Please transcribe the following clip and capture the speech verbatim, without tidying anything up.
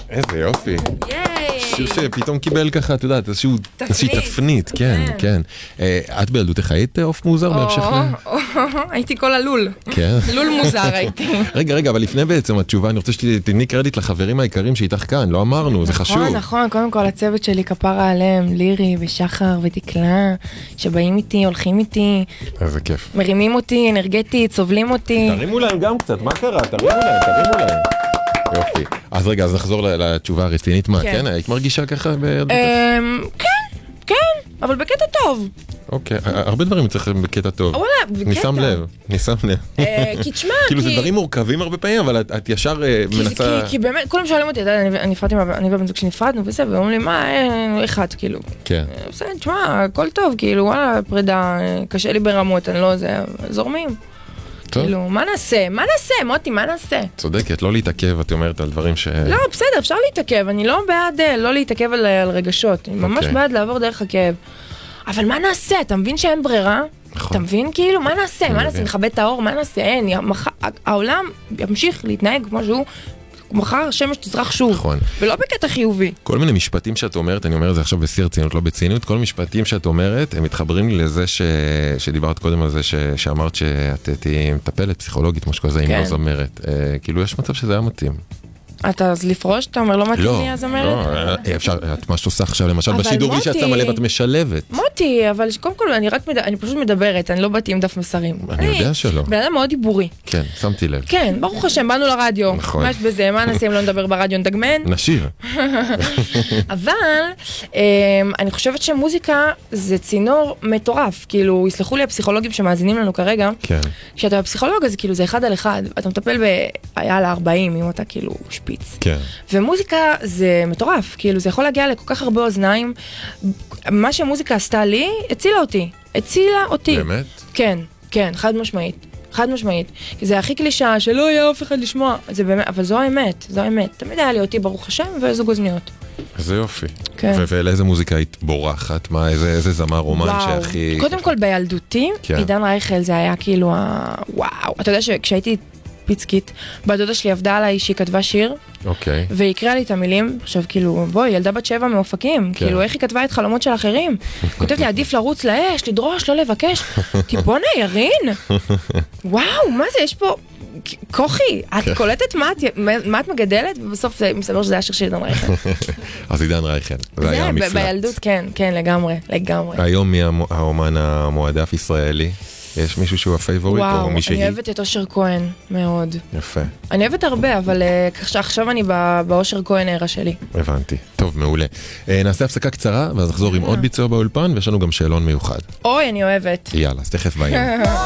איזה יופי. ייי. שיר שפתאום קיבל ככה, את יודעת, איזושהי תפנית. תפנית, כן, כן. את בילדותך היית עוף מוזר בהמשך ל... הייתי כל הלול. כן. לול מוזר הייתי. רגע, רגע, אבל לפני בעצם התשובה, אני רוצה שתתני קרדיט לחברים העיקרים שאיתך כאן, לא אמרנו, זה חשוב. נכון, נכון, קודם כל הצוות שלי כפרה עליהם, לירי ושחר ודקלה, שבאים איתי, הולכים איתי. איזה כיף. מרימים אותי, אנרגטית, סובלים אותי. תרימו להם גם קצת, מה קרה? תרימו להם, תרימו להם. יופי. אז רגע, אז נחזור לתשובה הרצינית, מה, כן? היית מרגישה ככה בילדותך? כן, כן, אבל בקטע טוב. אוקיי, הרבה דברים צריכים בקטע טוב. וואלה, בקטע. אני שם לב, אני שם לב. כי תשמע, כאילו זה דברים מורכבים הרבה פעמים, אבל את ישר מנסה... כי באמת, כולם שואלים אותי, אני ובן זוג שנפרדנו וזה, ואומרים לי, מה, אחד, כאילו. כן. בסדר, תשמע, הכל טוב, כאילו, וואלה, פרידה, קשה לי ברמות, אני לא זה, זורמים. כאילו, מה נעשה? מה נעשה? מוטי, מה נעשה? צודקת, לא להתעכב, את אומרת על דברים ש... לא, בסדר, אפשר להתעכב, אני לא בעד לא להתעכב על, על רגשות, אני ממש בעד לעבור דרך הכאב. אבל מה נעשה? אתה מבין שאין ברירה? אתה מבין כאילו? מה נעשה? מה נעשה? נכבד את האור? מה נעשה? אין, העולם ימשיך להתנהג כמו שהוא, מחר השמש תזרח שוב, נכון. ולא בקטע חיובי. כל מיני משפטים שאת אומרת, אני אומר את זה עכשיו בשיא רצינות, לא בציניות, כל משפטים שאת אומרת, הם מתחברים לי לזה ש... שדיברת קודם על זה, ש... שאמרת שאת תהיי מטפלת פסיכולוגית, משהו כזה, אם לא זמרת. אה, כאילו יש מצב שזה היה מתאים. אתה אז לפרוש, אתה אומר לא מתאים לי הזמרת? לא, לא, אפשר, את מה שעושה עכשיו, למשל בשידורי שאת שמה לב, את משלבת. מוטי, אבל קודם כל אני רק, אני פשוט מדברת, אני לא באתי עם דף מסרים. אני יודע שלא. בן אדם מאוד דיבורי. כן, שמתי לב. כן, ברוך השם, באנו לרדיו. נכון. מה יש בזה, מה נשים לא נדבר ברדיו, נדגמן? נשיר. אבל אני חושבת שמוזיקה זה צינור מטורף, כאילו, יסלחו לי הפסיכולוגים שמאזינים לנו כרגע. כן. כשאתה בפסיכולוג, אז כאילו זה אחד על אחד, אתה מטפל היה ל-ארבעים, אם אתה כאילו שפיץ. כן. ומוזיקה זה מטורף, כאילו זה יכול להגיע לכל כך הרבה אוזניים. מה שמוזיקה עשתה לי, הצילה אותי. הצילה אותי. באמת? כן, כן, חד משמעית. חד משמעית. זה הכי קלישה, שלא יהיה אף אחד לשמוע. זה באמת, אבל זו האמת, זו האמת. תמיד היה לי אותי ברוך השם וזוג אוזניות. איזה יופי. כן. ולאיזה מוזיקה היית בורחת? מה, איזה, איזה זמר רומן שהכי... קודם כל בילדותי, כן. עידן רייכל זה היה כאילו ה... וואו. אתה יודע שכשהייתי פיצקית, בדודה שלי עבדה עליי שהיא כתבה שיר, אוקיי. והיא הקריאה לי את המילים, עכשיו כאילו, בואי, ילדה בת שבע מאופקים, כן. כאילו, איך היא כתבה את חלומות של אחרים? כותבת לי, עדיף לרוץ לאש, לדרוש, לא לבקש. טיפונה, ירין! וואו, מה זה, יש פה... כוחי, את קולטת מה את, מה את מגדלת, ובסוף זה מסתבר שזה השיר של עידן רייכל. אז עידן רייכל, זה היה המפלט. בילדות, כן, כן, לגמרי, לגמרי. היום מי האומן המועדף ישראלי? יש מישהו שהוא הפייבוריט או מי שהיא? אני אוהבת את אושר כהן מאוד. יפה. אני אוהבת הרבה, אבל עכשיו אני באושר כהן הערה שלי. הבנתי. טוב, מעולה. נעשה הפסקה קצרה, ואז נחזור עם עוד ביצוע באולפן, ויש לנו גם שאלון מיוחד. אוי, אני אוהבת. יאללה, אז תכף באים.